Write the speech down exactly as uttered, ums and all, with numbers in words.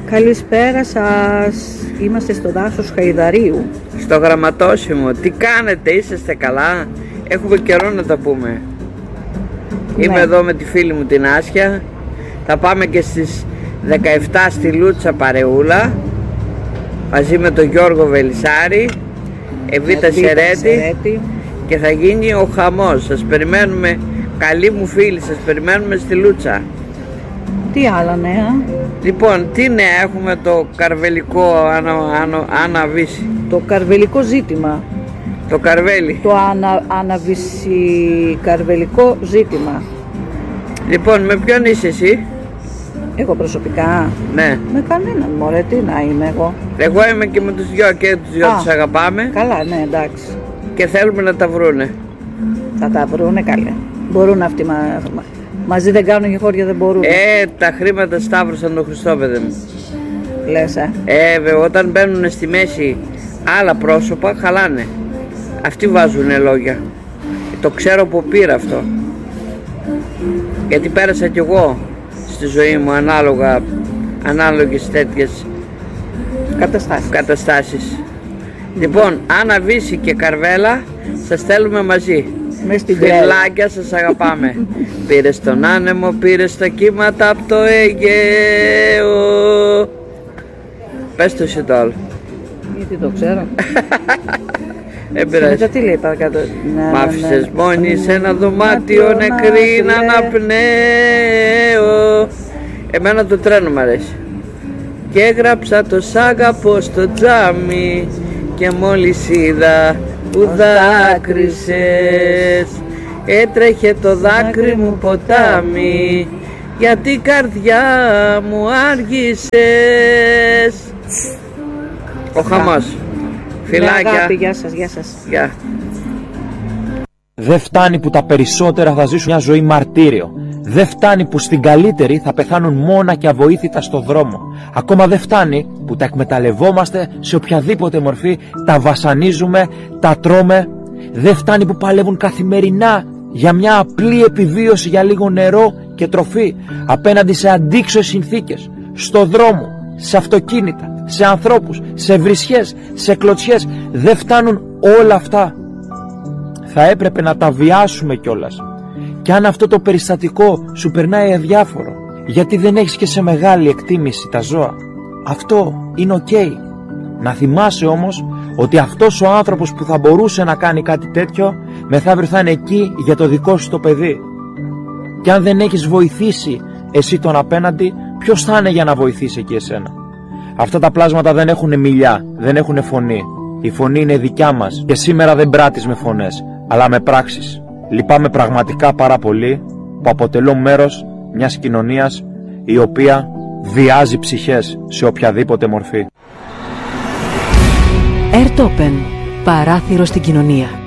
Καλησπέρα σας. Είμαστε στο δάσος Χαϊδαρίου. Στο γραμματόσημο. Τι κάνετε, είσαστε καλά? Έχουμε καιρό να τα πούμε. Ναι. Είμαι εδώ με τη φίλη μου την Άσια. Θα πάμε και στις δεκαεπτά στη Λούτσα παρεούλα, μαζί με τον Γιώργο Βελισσάρη, Εβίτα Σερέτη, και θα γίνει ο χαμός. Σας περιμένουμε, καλοί μου φίλοι, σας περιμένουμε στη Λούτσα. Τι άλλα νέα? Λοιπόν, τι νέα έχουμε? Το καρβελικό αναβίση. Το καρβελικό ζήτημα. Το καρβέλι. Το ανα, αναβίση καρβελικό ζήτημα. Λοιπόν, με ποιον είσαι εσύ? Εγώ προσωπικά? Ναι. Με κανέναν, μωρέ, τι να είμαι εγώ. Εγώ είμαι και με τους δυο, και τους δυο τους αγαπάμε. Καλά, ναι, εντάξει. Και θέλουμε να τα βρούνε. Θα τα βρούνε, καλά. Μπορούν αυτοί, μα, μα, μαζί δεν κάνουν και χώρια δεν μπορούν. Ε, τα χρήματα σταύρωσαν τον Χριστό, παιδί μου. Λες, ε. Ε, βέβαια, όταν μπαίνουν στη μέση άλλα πρόσωπα, χαλάνε. Αυτοί βάζουνε λόγια. Το ξέρω από πείρα αυτό. Γιατί πέρασα κι εγώ στη ζωή μου ανάλογα, ανάλογες τέτοιες καταστάσεις. καταστάσεις. Λοιπόν, Άννα Βύση και Καρβέλα, σας θέλουμε μαζί. Μες στην φιλάκια, σας αγαπάμε. Πήρε στον άνεμο, πήρε στα κύματα από το Αιγαίο. Πες το εσύ το άλλο. Γιατί το ξέρω. Δεν πειράζει. Μετά τι λέει παρακάτω? Μ' άφησες μόνη σε ένα δωμάτιο νεκρή να αναπνέω. Εμένα το τρένο μ' αρέσει. Και έγραψα το σ' αγαπώ στο τζάμι, και μόλις είδα που δάκρυσες, έτρεχε το δάκρυ μου ποτάμι, γιατί η καρδιά μου άργησες. Ο χαμός. Φιλάκια. Αγάπη, γεια σας, γεια σας. Γεια. Δεν φτάνει που τα περισσότερα θα ζήσουν μια ζωή μαρτύριο. Δεν φτάνει που στην καλύτερη θα πεθάνουν μόνα και αβοήθητα στο δρόμο. Ακόμα δεν φτάνει που τα εκμεταλλευόμαστε σε οποιαδήποτε μορφή, τα βασανίζουμε, τα τρώμε. Δεν φτάνει που παλεύουν καθημερινά για μια απλή επιβίωση, για λίγο νερό και τροφή, απέναντι σε αντίξωες συνθήκες, στο δρόμο, σε αυτοκίνητα, σε ανθρώπους, σε βρισιές, σε κλωτσιές. Δεν φτάνουν όλα αυτά. Θα έπρεπε να τα βιάσουμε κιόλας. Και αν αυτό το περιστατικό σου περνάει αδιάφορο, γιατί δεν έχεις και σε μεγάλη εκτίμηση τα ζώα, αυτό είναι οκ. Okay. Να θυμάσαι όμως ότι αυτός ο άνθρωπος που θα μπορούσε να κάνει κάτι τέτοιο, μεθαύριο θα είναι εκεί για το δικό σου το παιδί. Και αν δεν έχεις βοηθήσει εσύ τον απέναντι, ποιος θα είναι για να βοηθήσει εκεί εσένα? Αυτά τα πλάσματα δεν έχουν μιλιά, δεν έχουν φωνή. Η φωνή είναι δικιά μας και σήμερα δεν πράττεις με φωνές, αλλά με πράξεις. Λυπάμαι πραγματικά πάρα πολύ που αποτελώ μέρος μιας κοινωνίας η οποία βιάζει ψυχές σε οποιαδήποτε μορφή. Airtopen, παράθυρο στην κοινωνία.